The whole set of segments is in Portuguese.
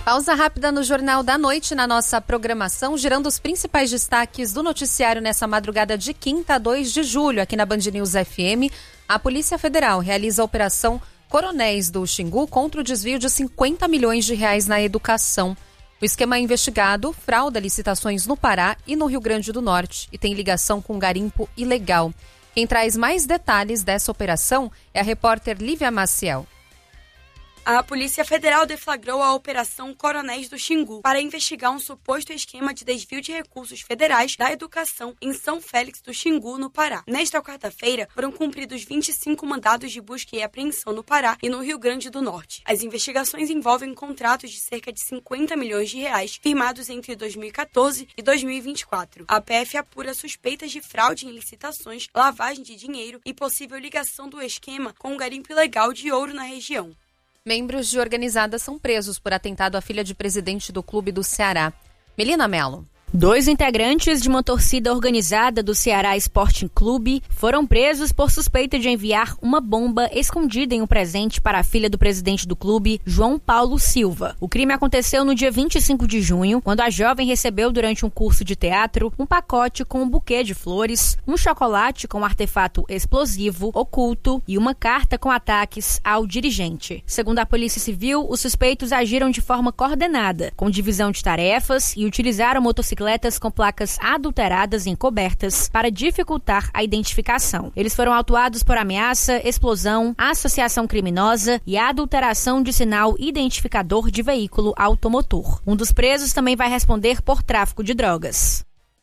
Pausa rápida no Jornal da Noite na nossa programação, girando os principais destaques do noticiário nessa madrugada de quinta, 2 de julho, aqui na Band News FM. A Polícia Federal realiza a Operação Coronéis do Xingu contra o desvio de 50 milhões de reais na educação. O esquema é investigado frauda licitações no Pará e no Rio Grande do Norte e tem ligação com garimpo ilegal. Quem traz mais detalhes dessa operação é a repórter Lívia Maciel. A Polícia Federal deflagrou a Operação Coronéis do Xingu para investigar um suposto esquema de desvio de recursos federais da educação em São Félix do Xingu, no Pará. Nesta quarta-feira, foram cumpridos 25 mandados de busca e apreensão no Pará e no Rio Grande do Norte. As investigações envolvem contratos de cerca de 50 milhões de reais firmados entre 2014 e 2024. A PF apura suspeitas de fraude em licitações, lavagem de dinheiro e possível ligação do esquema com o garimpo ilegal de ouro na região. Membros de organizada são presos por atentado à filha de presidente do clube do Ceará. Melina Mello. 2 integrantes de uma torcida organizada do Ceará Sporting Clube foram presos por suspeita de enviar uma bomba escondida em um presente para a filha do presidente do clube, João Paulo Silva. O crime aconteceu no dia 25 de junho, quando a jovem recebeu durante um curso de teatro um pacote com um buquê de flores, um chocolate com um artefato explosivo oculto e uma carta com ataques ao dirigente. Segundo a Polícia Civil, os suspeitos agiram de forma coordenada, com divisão de tarefas e utilizaram motocicletas com placas adulteradas e encobertas para dificultar a identificação. Eles foram autuados por ameaça, explosão, associação criminosa e adulteração de sinal identificador de veículo automotor. Um dos presos também vai responder por tráfico de drogas.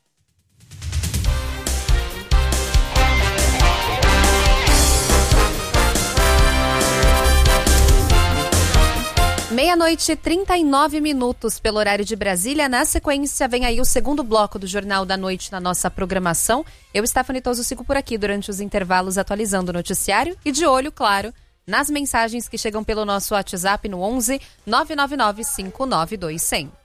Meia-noite e 39 minutos pelo horário de Brasília. Na sequência, vem aí o segundo bloco do Jornal da Noite na nossa programação. Eu, Stephanie Toso, sigo por aqui durante os intervalos atualizando o noticiário e de olho, claro, nas mensagens que chegam pelo nosso WhatsApp no 11 999 592 100.